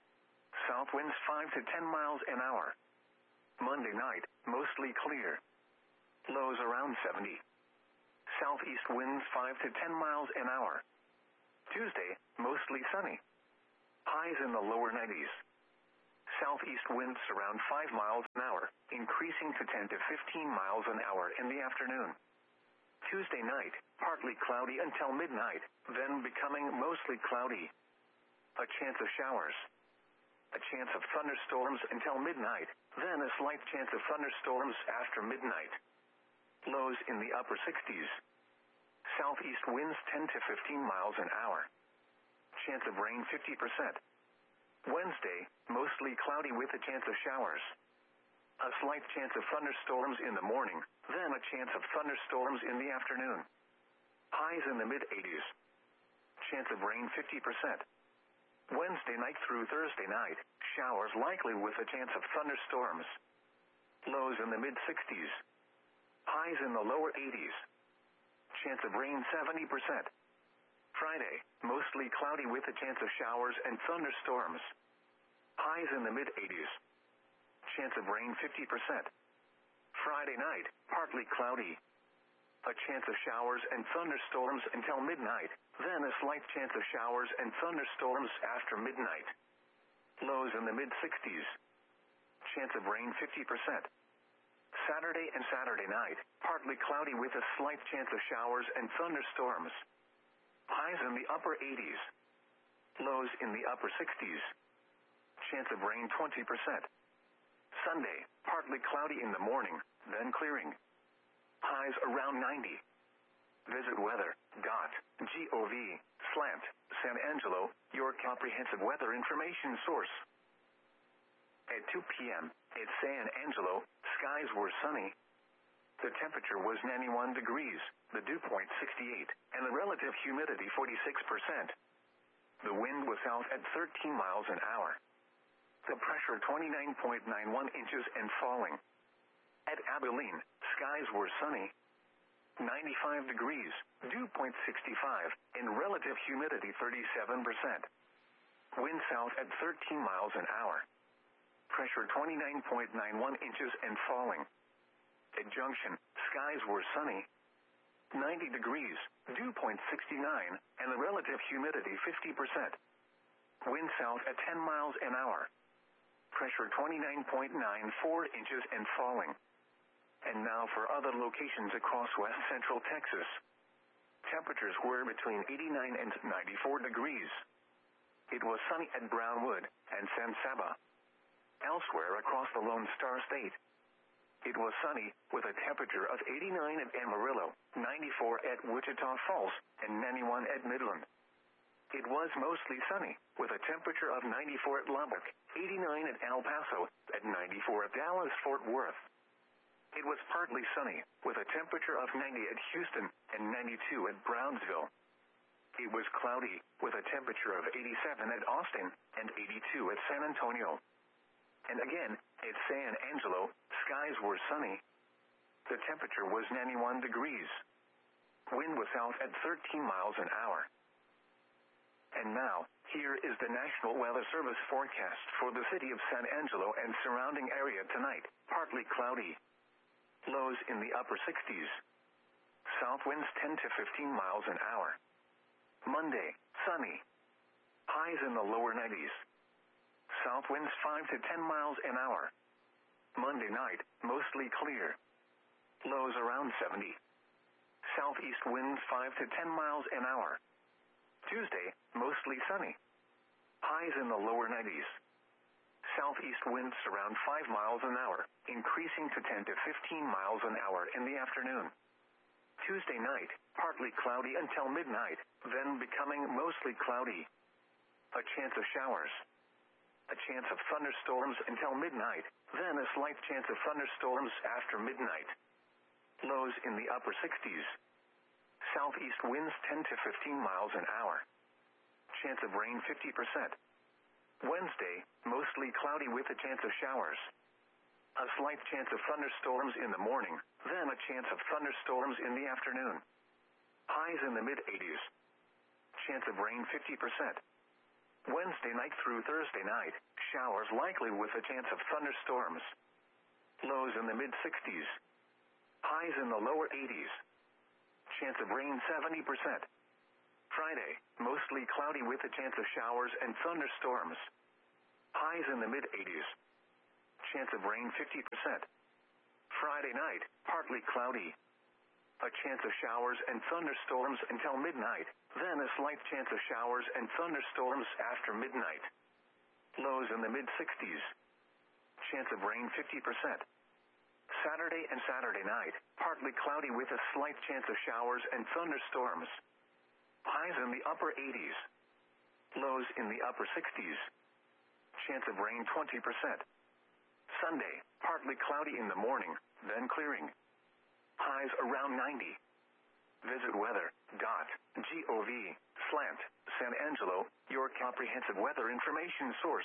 South winds five to ten miles an hour. Monday night, mostly clear. Lows around seventy. Southeast winds five to ten miles an hour. Tuesday, mostly sunny. Highs in the lower nineties. Southeast winds around five miles an hour, increasing to ten to fifteen miles an hour in the afternoon. Tuesday night, partly cloudy until midnight, then becoming mostly cloudy. A chance of showers. A chance of thunderstorms until midnight, then a slight chance of thunderstorms after midnight. Lows in the upper sixties. Southeast winds ten to fifteen miles an hour. Chance of rain fifty percent. Wednesday, mostly cloudy with a chance of showers. A slight chance of thunderstorms in the morning, then a chance of thunderstorms in the afternoon. Highs in the mid-eighties. Chance of rain fifty percent. Wednesday night through Thursday night, showers likely with a chance of thunderstorms. Lows in the mid-sixties. Highs in the lower eighties. Chance of rain seventy percent. Friday, mostly cloudy with a chance of showers and thunderstorms. Highs in the mid-eighties. Chance of rain fifty percent. Friday night, partly cloudy. A chance of showers and thunderstorms until midnight, then a slight chance of showers and thunderstorms after midnight. Lows in the mid-sixties. Chance of rain fifty percent. Saturday and Saturday night, partly cloudy with a slight chance of showers and thunderstorms. Highs in the upper eighties. Lows in the upper sixties. Chance of rain twenty percent. Sunday, partly cloudy in the morning, then clearing. Highs around ninety. Visit weather dot gov slash San Angelo, your comprehensive weather information source. At two p.m., at San Angelo, skies were sunny. The temperature was ninety-one degrees, the dew point sixty-eight, and the relative humidity forty-six percent. The wind was south at thirteen miles an hour. The pressure twenty-nine point nine one inches and falling. At Abilene, skies were sunny. ninety-five degrees, dew point sixty-five, and relative humidity thirty-seven percent. Wind south at thirteen miles an hour. Pressure twenty-nine point nine one inches and falling. At Junction, skies were sunny. ninety degrees, dew point sixty-nine, and the relative humidity fifty percent. Wind south at ten miles an hour. Pressure twenty-nine point nine four inches and falling. And now for other locations across west central Texas. Temperatures were between eighty-nine and ninety-four degrees. It was sunny at Brownwood and San Saba. Elsewhere across the Lone Star State, it was sunny, with a temperature of eighty-nine at Amarillo, ninety-four at Wichita Falls, and ninety-one at Midland. It was mostly sunny, with a temperature of ninety-four at Lubbock, eighty-nine at El Paso, and ninety-four at Dallas-Fort Worth. It was partly sunny, with a temperature of ninety at Houston, and ninety-two at Brownsville. It was cloudy, with a temperature of eighty-seven at Austin, and eighty-two at San Antonio. And again, at San Angelo, skies were sunny. The temperature was ninety-one degrees. Wind was south at thirteen miles an hour. And now, here is the National Weather Service forecast for the city of San Angelo and surrounding area tonight. Partly cloudy. Lows in the upper sixties. South winds ten to fifteen miles an hour. Monday, sunny. Highs in the lower nineties. South winds five to ten miles an hour. Monday night, mostly clear. Lows around seventy. Southeast winds five to ten miles an hour. Tuesday, mostly sunny. Highs in the lower nineties. Southeast winds around five miles an hour, increasing to ten to fifteen miles an hour in the afternoon. Tuesday night, partly cloudy until midnight, then becoming mostly cloudy. A chance of showers. A chance of thunderstorms until midnight, then a slight chance of thunderstorms after midnight. Lows in the upper sixties. Southeast winds ten to fifteen miles an hour. Chance of rain fifty percent. Wednesday, mostly cloudy with a chance of showers. A slight chance of thunderstorms in the morning, then a chance of thunderstorms in the afternoon. Highs in the mid-eighties. Chance of rain fifty percent. Wednesday night through Thursday night, showers likely with a chance of thunderstorms. Lows in the mid sixties. Highs in the lower eighties. Chance of rain seventy percent. Friday, mostly cloudy with a chance of showers and thunderstorms. Highs in the mid eighties. Chance of rain fifty percent. Friday night, partly cloudy. A chance of showers and thunderstorms until midnight, then a slight chance of showers and thunderstorms after midnight. Lows in the mid sixties. Chance of rain fifty percent. Saturday and Saturday night, partly cloudy with a slight chance of showers and thunderstorms. Highs in the upper eighties. Lows in the upper sixties. Chance of rain twenty percent. Sunday, partly cloudy in the morning, then clearing. Highs around ninety. Visit weather dot gov slant San Angelo, your comprehensive weather information source.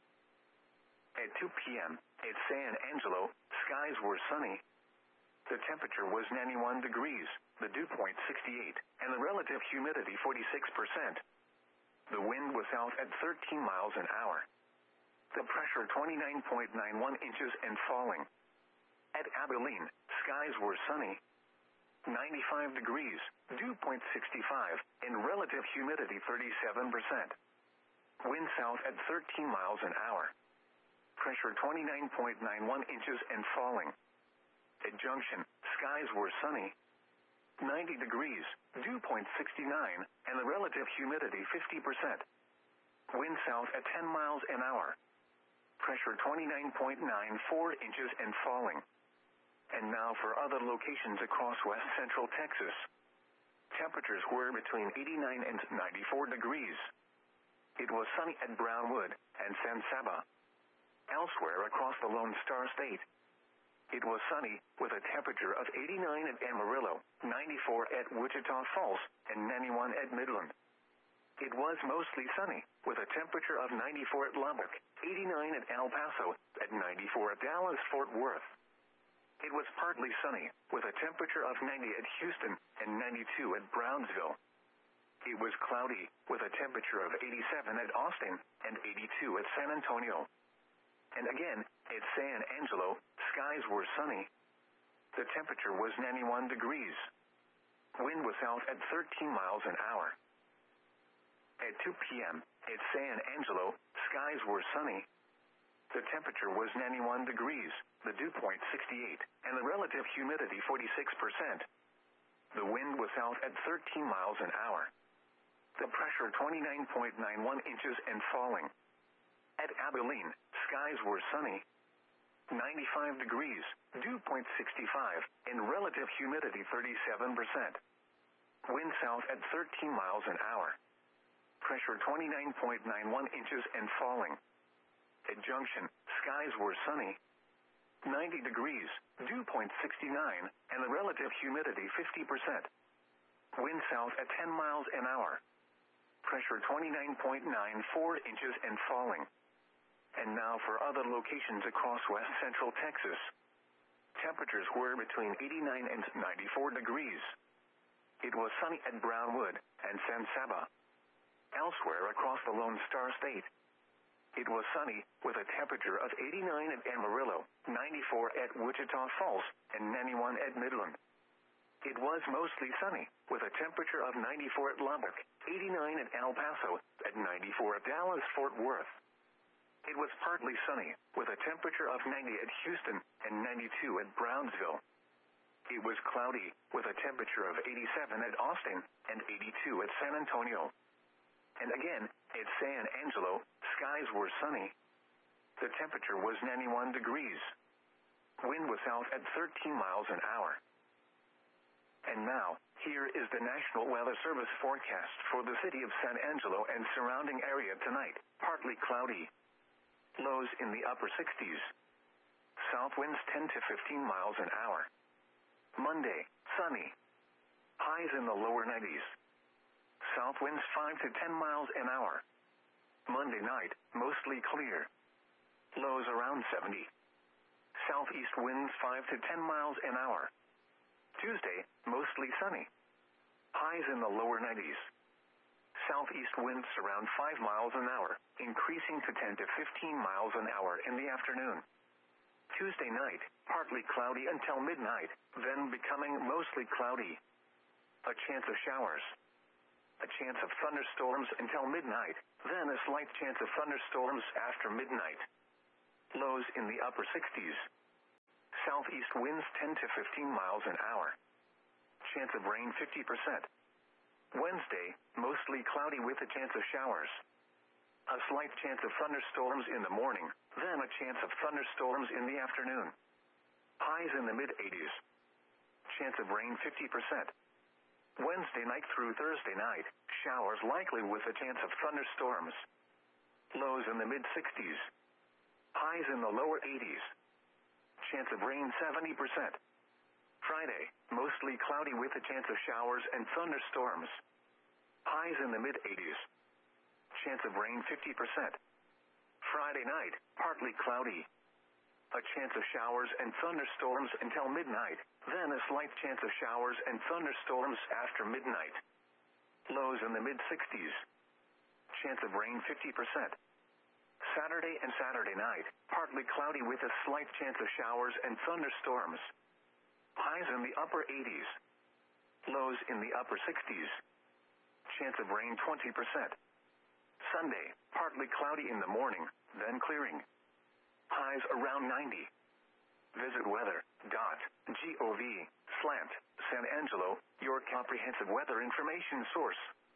At two p.m., at San Angelo, skies were sunny. The temperature was ninety-one degrees, the dew point sixty-eight, and the relative humidity forty-six percent. The wind was out at thirteen miles an hour. The pressure twenty-nine point nine one inches and falling. At Abilene, skies were sunny. ninety-five degrees, dew point sixty-five, and relative humidity thirty-seven percent. Wind south at thirteen miles an hour. Pressure twenty-nine point nine one inches and falling. At Junction, skies were sunny. ninety degrees, dew point sixty-nine, and the relative humidity fifty percent. Wind south at ten miles an hour. Pressure twenty-nine point nine four inches and falling. And now for other locations across west central Texas. Temperatures were between eighty-nine and ninety-four degrees. It was sunny at Brownwood and San Saba. Elsewhere across the Lone Star State, it was sunny with a temperature of eighty-nine at Amarillo, ninety-four at Wichita Falls, and ninety-one at Midland. It was mostly sunny with a temperature of ninety-four at Lubbock, eighty-nine at El Paso, at ninety-four at Dallas-Fort Worth. It was partly sunny with a temperature of ninety at Houston and ninety-two at Brownsville. It was cloudy with a temperature of eighty-seven at Austin and eighty-two at San Antonio. And again, at San Angelo, skies were sunny. The temperature was ninety-one degrees. Wind was out at thirteen miles an hour. At two p.m., at San Angelo, skies were sunny. The temperature was ninety-one degrees, the dew point sixty-eight, and the relative humidity forty-six percent. The wind was out at thirteen miles an hour. The pressure twenty-nine point nine one inches and falling. At Abilene, skies were sunny. ninety-five degrees, dew point sixty-five, and relative humidity thirty-seven percent. Wind south at thirteen miles an hour. Pressure twenty-nine point nine one inches and falling. At Junction, skies were sunny. ninety degrees, dew point sixty-nine, and the relative humidity fifty percent. Wind south at ten miles an hour. Pressure twenty-nine point nine four inches and falling. And now for other locations across west central Texas. Temperatures were between eighty-nine and ninety-four degrees. It was sunny at Brownwood and San Saba. Elsewhere across the Lone Star State, it was sunny with a temperature of eighty-nine at Amarillo, ninety-four at Wichita Falls, and ninety-one at Midland. It was mostly sunny with a temperature of ninety-four at Lubbock, eighty-nine at El Paso, at ninety-four at Dallas-Fort Worth. It was partly sunny with a temperature of ninety at Houston and ninety-two at Brownsville. It was cloudy with a temperature of eighty-seven at Austin and eighty-two at San Antonio. And again, at San Angelo, skies were sunny. The temperature was ninety-one degrees. Wind was out at thirteen miles an hour. And now, here is the National Weather Service forecast for the city of San Angelo and surrounding area tonight. Partly cloudy. Lows in the upper sixties. South winds ten to fifteen miles an hour. Monday, sunny. Highs in the lower nineties. South winds five to ten miles an hour. Monday night, mostly clear. Lows around seventy. Southeast winds five to ten miles an hour. Tuesday, mostly sunny. Highs in the lower nineties. Southeast winds around five miles an hour, increasing to ten to fifteen miles an hour in the afternoon. Tuesday night, partly cloudy until midnight, then becoming mostly cloudy. A chance of showers. A chance of thunderstorms until midnight, then a slight chance of thunderstorms after midnight. Lows in the upper sixties. Southeast winds ten to fifteen miles an hour. Chance of rain fifty percent. Wednesday, mostly cloudy with a chance of showers. A slight chance of thunderstorms in the morning, then a chance of thunderstorms in the afternoon. Highs in the mid-eighties. Chance of rain fifty percent. Wednesday night through Thursday night, showers likely with a chance of thunderstorms. Lows in the mid-sixties. Highs in the lower eighties. Chance of rain seventy percent. Friday, mostly cloudy with a chance of showers and thunderstorms. Highs in the mid-eighties. Chance of rain fifty percent. Friday night, partly cloudy. A chance of showers and thunderstorms until midnight, then a slight chance of showers and thunderstorms after midnight. Lows in the mid-sixties. Chance of rain fifty percent. Saturday and Saturday night, partly cloudy with a slight chance of showers and thunderstorms. Highs in the upper eighties. Lows in the upper sixties. Chance of rain twenty percent. Sunday, partly cloudy in the morning, then clearing. Highs around ninety. Visit weather dot gov slash San Angelo, your comprehensive weather information source.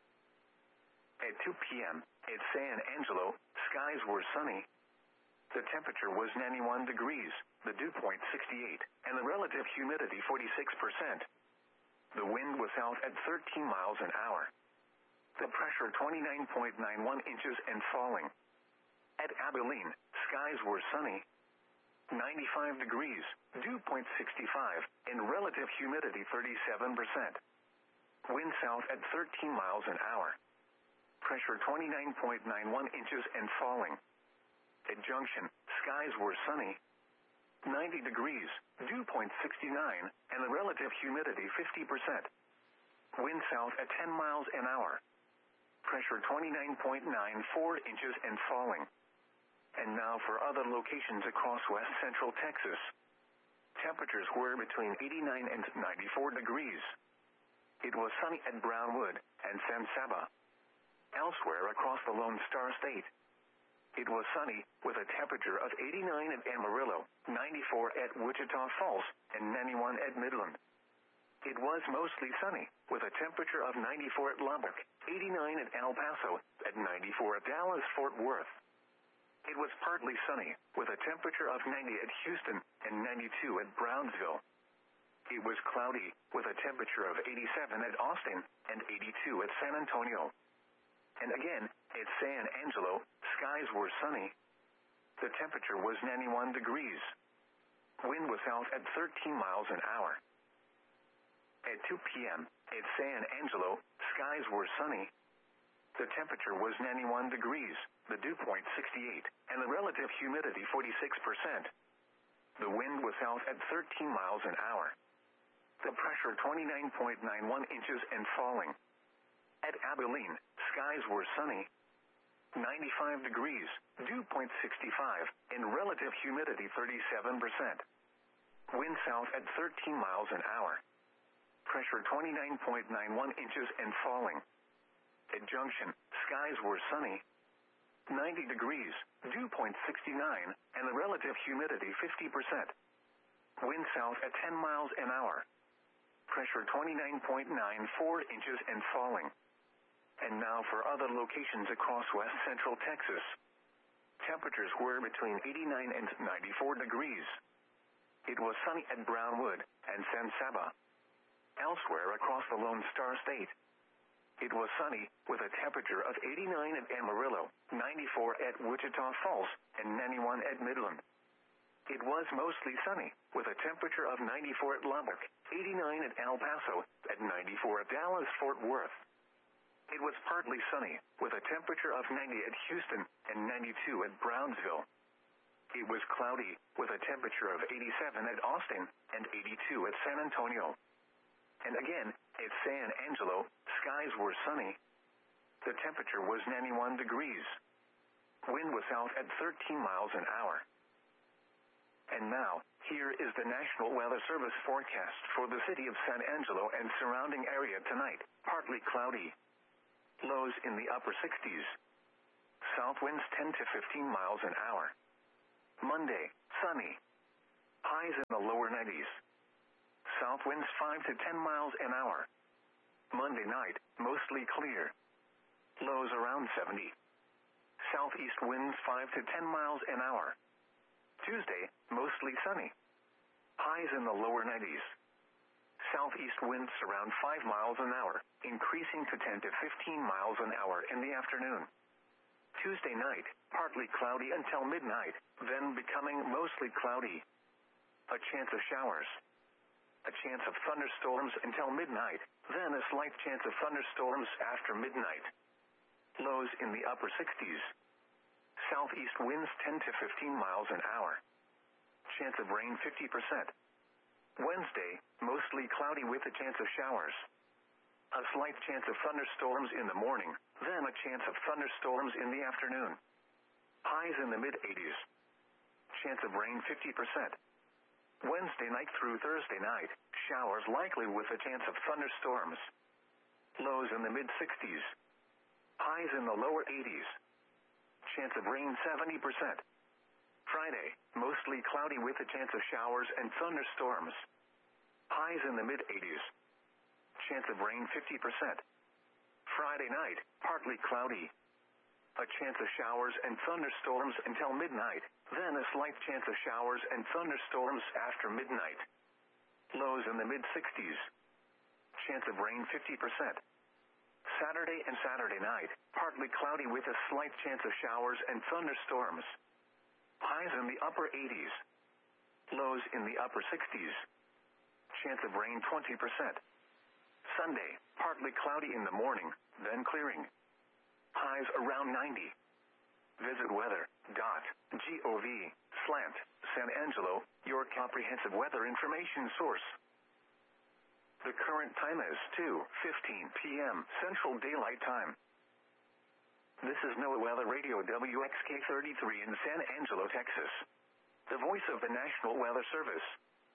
At two p.m., at San Angelo, skies were sunny. The temperature was ninety-one degrees, the dew point sixty-eight, and the relative humidity forty-six percent. The wind was out at thirteen miles an hour. The pressure twenty-nine point nine one inches and falling. At Abilene, skies were sunny. ninety-five degrees, dew point sixty-five, and relative humidity thirty-seven percent. Wind south at thirteen miles an hour. Pressure twenty-nine point nine one inches and falling. At Junction, skies were sunny. ninety degrees, dew point sixty-nine, and the relative humidity fifty percent. Wind south at ten miles an hour. Pressure twenty-nine point nine four inches and falling. And now for other locations across west central Texas. Temperatures were between eighty-nine and ninety-four degrees. It was sunny at Brownwood and San Saba. Elsewhere across the Lone Star State, it was sunny with a temperature of eighty-nine at Amarillo, ninety-four at Wichita Falls, and ninety-one at Midland. It was mostly sunny with a temperature of ninety-four at Lubbock, eighty-nine at El Paso, at ninety-four at Dallas-Fort Worth. It was partly sunny with a temperature of ninety at Houston and ninety-two at Brownsville. It was cloudy with a temperature of eighty-seven at Austin and eighty-two at San Antonio. And again, at San Angelo, skies were sunny. The temperature was ninety-one degrees. Wind was out at thirteen miles an hour. At two p.m., at San Angelo, skies were sunny. The temperature was ninety-one degrees, the dew point sixty-eight, and the relative humidity forty-six percent. The wind was out at thirteen miles an hour. The pressure twenty-nine point nine one inches and falling. At Abilene, skies were sunny. ninety-five degrees, dew point sixty-five, and relative humidity thirty-seven percent. Wind south at thirteen miles an hour. Pressure twenty-nine point nine one inches and falling. At Junction, skies were sunny. ninety degrees, dew point sixty-nine, and the relative humidity fifty percent. Wind south at ten miles an hour. Pressure twenty-nine point nine four inches and falling. And now for other locations across west central Texas. Temperatures were between eighty-nine and ninety-four degrees. It was sunny at Brownwood and San Saba. Elsewhere across the Lone Star State, it was sunny with a temperature of eighty-nine at Amarillo, ninety-four at Wichita Falls, and ninety-one at Midland. It was mostly sunny with a temperature of ninety-four at Lubbock, eighty-nine at El Paso, and ninety-four at Dallas-Fort Worth. It was partly sunny with a temperature of ninety at Houston and ninety-two at Brownsville. It was cloudy with a temperature of eighty-seven at Austin and eighty-two at San Antonio. And again, at San Angelo, skies were sunny. The temperature was ninety-one degrees. Wind was south at thirteen miles an hour. And now, here is the National Weather Service forecast for the city of San Angelo and surrounding area tonight. Partly cloudy. Lows in the upper sixties. South winds ten to fifteen miles an hour. Monday, sunny. Highs in the lower nineties. South winds five to ten miles an hour. Monday night, mostly clear. Lows around seventy. Southeast winds five to ten miles an hour. Tuesday, mostly sunny. Highs in the lower nineties. Southeast winds around five miles an hour, increasing to ten to fifteen miles an hour in the afternoon. Tuesday night, partly cloudy until midnight, then becoming mostly cloudy. A chance of showers. A chance of thunderstorms until midnight, then a slight chance of thunderstorms after midnight. Lows in the upper sixties. Southeast winds ten to fifteen miles an hour. Chance of rain fifty percent. Wednesday, mostly cloudy with a chance of showers. A slight chance of thunderstorms in the morning, then a chance of thunderstorms in the afternoon. Highs in the mid-eighties. Chance of rain fifty percent. Wednesday night through Thursday night, showers likely with a chance of thunderstorms. Lows in the mid-sixties. Highs in the lower eighties. Chance of rain seventy percent. Friday, mostly cloudy with a chance of showers and thunderstorms. Highs in the mid-eighties. Chance of rain fifty percent. Friday night, partly cloudy. A chance of showers and thunderstorms until midnight, then a slight chance of showers and thunderstorms after midnight. Lows in the mid-sixties. Chance of rain fifty percent. Saturday and Saturday night, partly cloudy with a slight chance of showers and thunderstorms. Highs in the upper eighties. Lows in the upper sixties. Chance of rain twenty percent. Sunday, partly cloudy in the morning, then clearing. Highs around ninety. Visit weather dot gov slash San Angelo, your comprehensive weather information source. The current time is two fifteen p.m. Central Daylight Time. This is NOAA Weather Radio W X K thirty-three in San Angelo, Texas. The voice of the National Weather Service.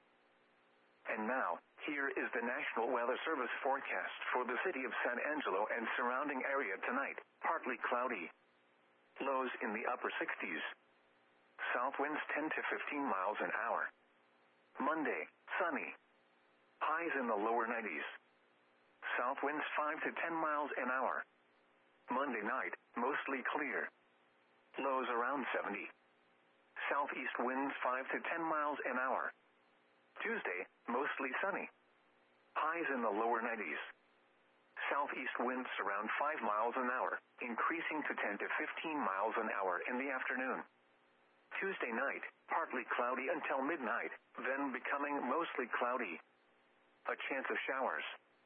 And now, here is the National Weather Service forecast for the city of San Angelo and surrounding area tonight. Partly cloudy. Lows in the upper sixties. South winds ten to fifteen miles an hour. Monday, sunny. Highs in the lower nineties. South winds five to ten miles an hour. Monday night, mostly clear. Lows around seventy. Southeast winds five to ten miles an hour. Tuesday, mostly sunny. Highs in the lower nineties. Southeast winds around five miles an hour, increasing to ten to fifteen miles an hour in the afternoon. Tuesday night, partly cloudy until midnight, then becoming mostly cloudy. A chance of showers.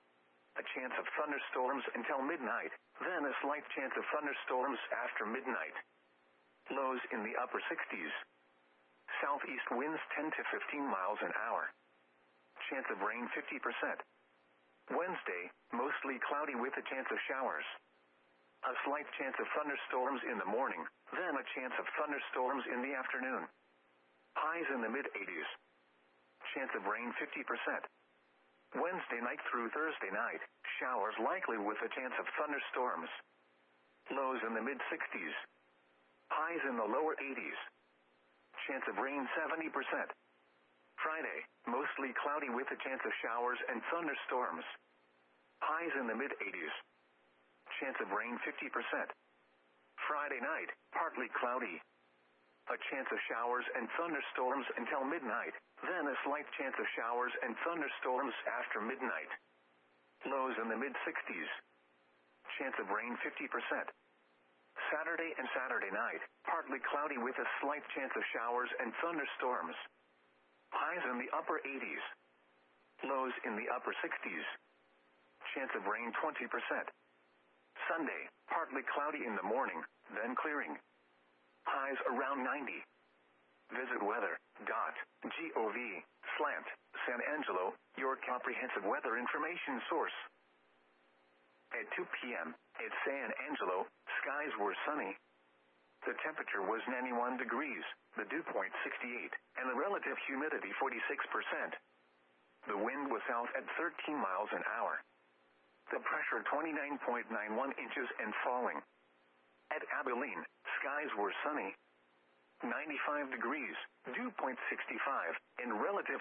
A chance of thunderstorms until midnight, then a slight chance of thunderstorms after midnight. Lows in the upper sixties. Southeast winds ten to fifteen miles an hour. Chance of rain fifty percent. Wednesday, mostly cloudy with a chance of showers. A slight chance of thunderstorms in the morning, then a chance of thunderstorms in the afternoon. Highs in the mid-eighties. Chance of rain fifty percent. Wednesday night through Thursday night, showers likely with a chance of thunderstorms. Lows in the mid-sixties. Highs in the lower eighties. Chance of rain seventy percent. Friday, mostly cloudy with a chance of showers and thunderstorms. Highs in the mid-eighties. Chance of rain fifty percent. Friday night, partly cloudy. A chance of showers and thunderstorms until midnight, then a slight chance of showers and thunderstorms after midnight. Lows in the mid-sixties. Chance of rain fifty percent. Saturday and Saturday night, partly cloudy with a slight chance of showers and thunderstorms. Highs in the upper eighties. Lows in the upper sixties. Chance of rain twenty percent. Sunday, partly cloudy in the morning, then clearing. Highs around ninety. Visit weather dot gov slash San Angelo, your comprehensive weather information source. At two p.m., At San Angelo, skies were sunny. The temperature was ninety-one degrees, the dew point sixty-eight, and the relative humidity forty-six percent. The wind was south at thirteen miles an hour. The pressure twenty-nine point nine one inches and falling. At Abilene, skies were sunny. ninety-five degrees, dew point sixty-five, and relative